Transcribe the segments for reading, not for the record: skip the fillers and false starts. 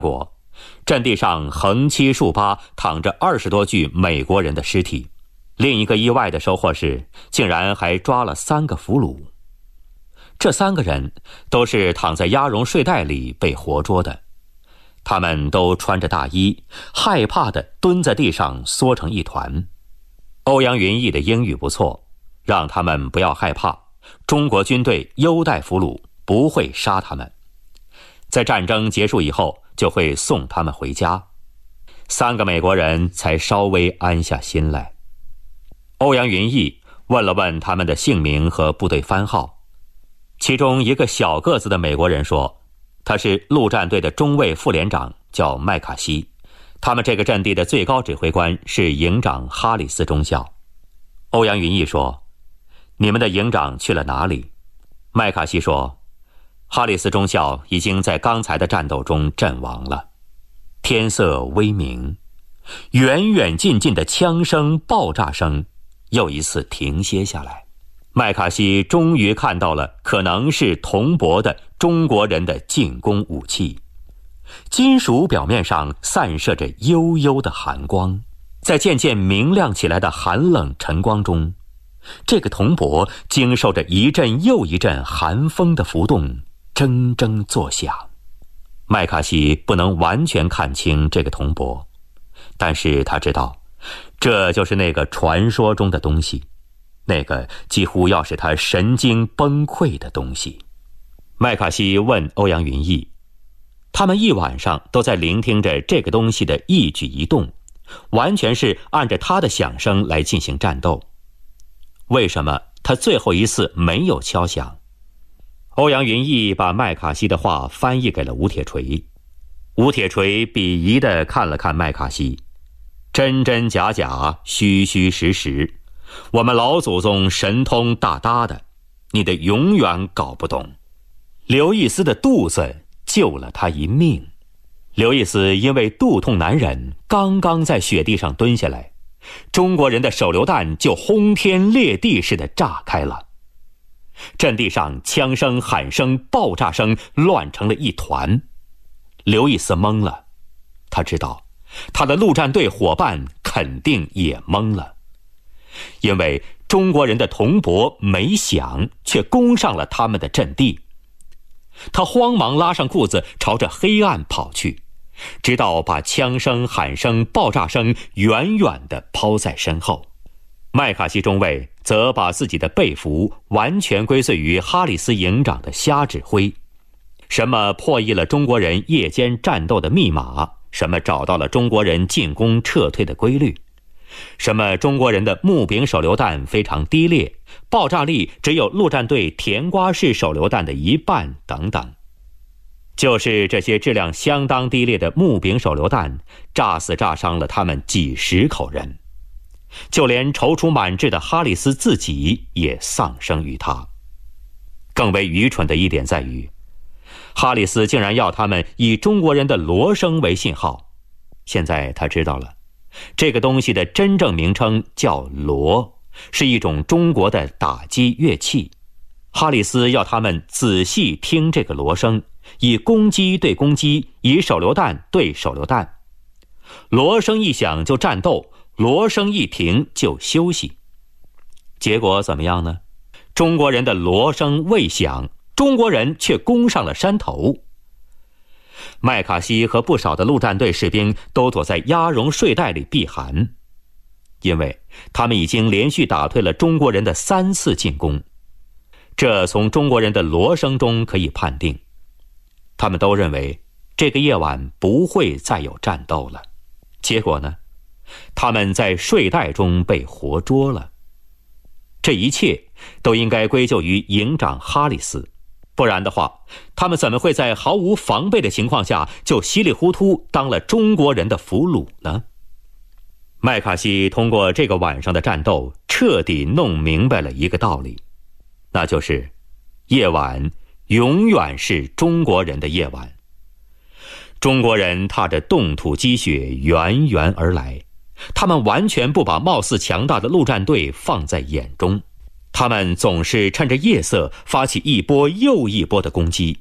国，阵地上横七竖八躺着20多具美国人的尸体。另一个意外的收获是，竟然还抓了3个俘虏。这3个人都是躺在鸭绒睡袋里被活捉的，他们都穿着大衣，害怕地蹲在地上缩成一团。欧阳云逸的英语不错，让他们不要害怕，中国军队优待俘虏，不会杀他们，在战争结束以后就会送他们回家。3个美国人才稍微安下心来。欧阳云逸问了问他们的姓名和部队番号，其中一个小个子的美国人说，他是陆战队的中尉副连长，叫麦卡锡。他们这个阵地的最高指挥官是营长哈里斯中校。欧阳云逸说，你们的营长去了哪里？麦卡锡说，哈里斯中校已经在刚才的战斗中阵亡了。天色微明，远远近近的枪声、爆炸声又一次停歇下来。麦卡锡终于看到了可能是铜箔的中国人的进攻武器，金属表面上散射着幽幽的寒光，在渐渐明亮起来的寒冷晨光中，这个铜箔经受着一阵又一阵寒风的浮动，铮铮作响。麦卡锡不能完全看清这个铜箔，但是他知道，这就是那个传说中的东西，那个几乎要使他神经崩溃的东西。麦卡锡问欧阳云逸，他们一晚上都在聆听着这个东西的一举一动，完全是按着他的响声来进行战斗，为什么他最后一次没有敲响？欧阳云逸把麦卡锡的话翻译给了吴铁锤。吴铁锤鄙夷地看了看麦卡锡，真真假假，虚虚实实，我们老祖宗神通大大的，你得永远搞不懂。刘易斯的肚子救了他一命。刘易斯因为肚痛难忍，刚刚在雪地上蹲下来，中国人的手榴弹就轰天裂地似的炸开了。阵地上枪声、喊声、爆炸声乱成了一团。刘易斯懵了，他知道他的陆战队伙伴肯定也懵了，因为中国人的铜箔没响，却攻上了他们的阵地。他慌忙拉上裤子朝着黑暗跑去，直到把枪声、喊声、爆炸声远远地抛在身后。麦卡锡中尉则把自己的被俘完全归罪于哈里斯营长的瞎指挥，什么破译了中国人夜间战斗的密码，什么找到了中国人进攻撤退的规律，什么中国人的木柄手榴弹非常低劣，爆炸力只有陆战队甜瓜式手榴弹的一半等等。就是这些质量相当低劣的木柄手榴弹炸死炸伤了他们几十口人，就连踌躇满志的哈里斯自己也丧生于他。更为愚蠢的一点在于，哈里斯竟然要他们以中国人的锣声为信号。现在他知道了，这个东西的真正名称叫锣，是一种中国的打击乐器。哈里斯要他们仔细听这个锣声，以公鸡对公鸡，以手榴弹对手榴弹。锣声一响就战斗，锣声一停就休息。结果怎么样呢？中国人的锣声未响，中国人却攻上了山头。麦卡锡和不少的陆战队士兵都躲在鸭绒睡袋里避寒，因为他们已经连续打退了中国人的3次进攻。这从中国人的锣声中可以判定，他们都认为这个夜晚不会再有战斗了。结果呢，他们在睡袋中被活捉了。这一切都应该归咎于营长哈里斯，不然的话，他们怎么会在毫无防备的情况下就稀里糊涂当了中国人的俘虏呢？麦卡锡通过这个晚上的战斗彻底弄明白了一个道理，那就是夜晚永远是中国人的夜晚。中国人踏着冻土积雪源源而来，他们完全不把貌似强大的陆战队放在眼中，他们总是趁着夜色发起一波又一波的攻击。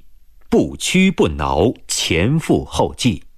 不屈不挠，前赴后继。